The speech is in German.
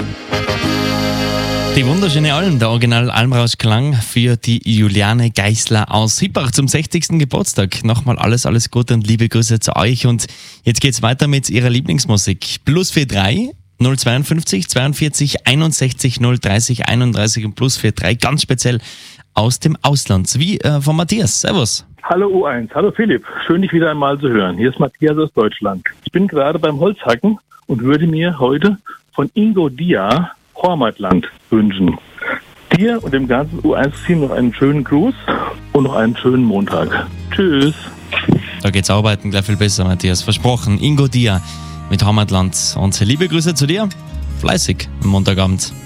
Die wunderschöne Alm, der Original Almrauschklang für die Juliane Geißler aus Hippach zum 60. Geburtstag. Nochmal alles Gute und liebe Grüße zu euch. Und jetzt geht's weiter mit ihrer Lieblingsmusik. +43 052 42 61 030 31 und +43, ganz speziell aus dem Ausland. Wie von Matthias. Servus. Hallo U1, hallo Philipp. Schön, dich wieder einmal zu hören. Hier ist Matthias aus Deutschland. Ich bin gerade beim Holzhacken und würde mir heute von Ingo Dia Hormatland wünschen. Dir und dem ganzen U1-Team noch einen schönen Gruß und noch einen schönen Montag. Tschüss. Da geht's arbeiten gleich viel besser, Matthias. Versprochen. Ingo Dia mit Heimatland. Und liebe Grüße zu dir. Fleißig am Montagabend.